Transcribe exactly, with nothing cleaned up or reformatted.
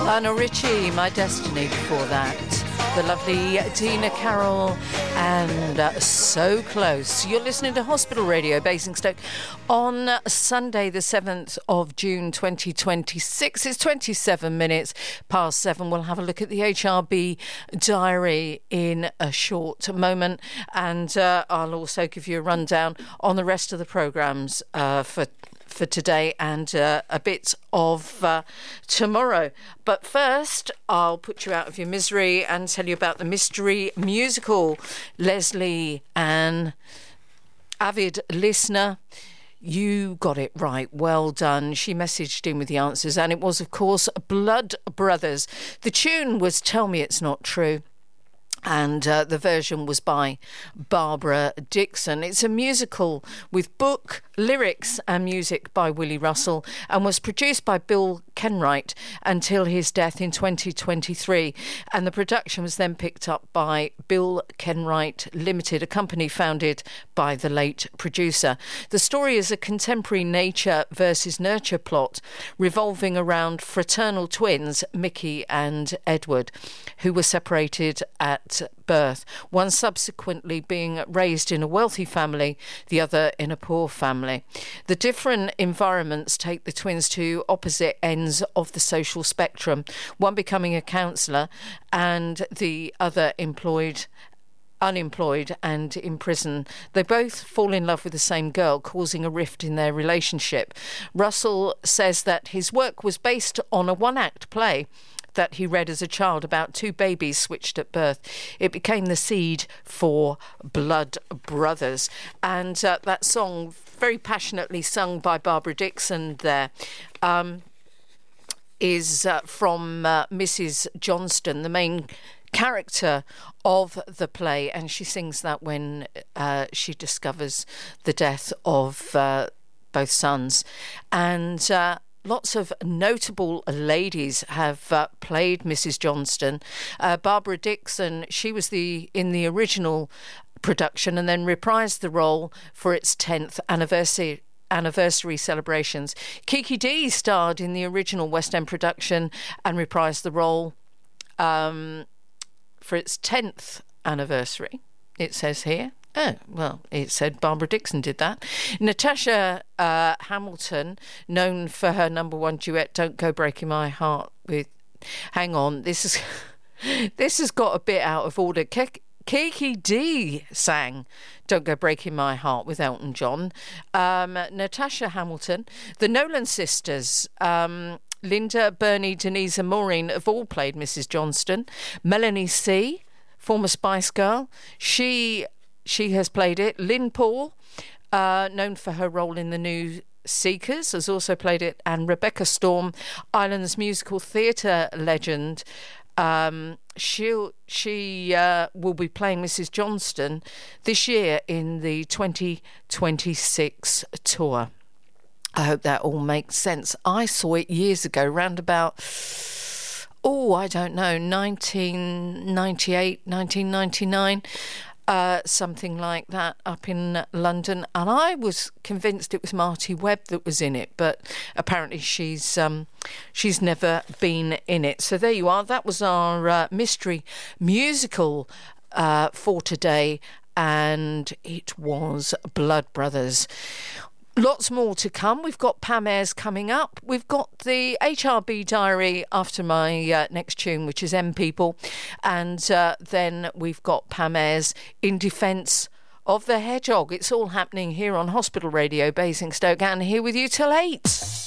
Lionel Richie, My Destiny before that. The lovely Tina Carroll and uh, So Close. You're listening to Hospital Radio, Basingstoke, on Sunday the seventh of June twenty twenty-six. It's twenty-seven minutes past seven. We'll have a look at the H R B diary in a short moment, and uh, I'll also give you a rundown on the rest of the programmes uh, for for today and uh, a bit of uh, tomorrow. But first, I'll put you out of your misery and tell you about the mystery musical. Leslie Ann, avid listener, you got it right. Well done. She messaged in with the answers, and it was, of course, Blood Brothers. The tune was Tell Me It's Not True, and uh, the version was by Barbara Dickson. It's a musical with book, lyrics and music by Willie Russell, and was produced by Bill Kenwright until his death in twenty twenty-three. And the production was then picked up by Bill Kenwright Limited, a company founded by the late producer. The story is a contemporary nature versus nurture plot revolving around fraternal twins, Mickey and Edward, who were separated at birth, one subsequently being raised in a wealthy family, the other in a poor family. The different environments take the twins to opposite ends of the social spectrum, one becoming a counsellor and the other employed unemployed and in prison. They both fall in love with the same girl, causing a rift in their relationship. Russell says that his work was based on a one-act play that he read as a child about two babies switched at birth. It became the seed for Blood Brothers. And uh, that song, very passionately sung by Barbara Dickson there, um, is uh, from uh, Missus Johnston, the main character of the play, and she sings that when uh, she discovers the death of uh, both sons. And uh, lots of notable ladies have uh, played Missus Johnston. Uh, Barbara Dickson, she was the in the original production and then reprised the role for its tenth anniversary anniversary celebrations. Kiki Dee starred in the original West End production and reprised the role um, for its tenth anniversary, it says here. Oh, well, it said Barbara Dickson did that. Natasha uh, Hamilton, known for her number one duet, Don't Go Breaking My Heart with... Hang on, this is this has got a bit out of order. Ke- Kiki Dee sang Don't Go Breaking My Heart with Elton John. Um, Natasha Hamilton, the Nolan sisters... Um, Linda, Bernie, Denise and Maureen have all played Missus Johnston. Melanie C., former Spice Girl, she... She has played it. Lynn Paul, uh, known for her role in The New Seekers, has also played it. And Rebecca Storm, Ireland's musical theatre legend, um, she'll, she uh, will be playing Missus Johnston this year in the twenty twenty-six tour. I hope that all makes sense. I saw it years ago, round about... Oh, I don't know, nineteen ninety-eight, nineteen ninety-nine... Uh, something like that up in London, and I was convinced it was Marty Webb that was in it, but apparently she's um, she's never been in it. So there you are. That was our uh, mystery musical uh, for today, and it was Blood Brothers. Lots more to come. We've got Pam Ayres coming up. We've got the H R B diary after my uh, next tune, which is M People. And uh, then we've got Pam Ayres in defence of the hedgehog. It's all happening here on Hospital Radio Basingstoke, and here with you till eight.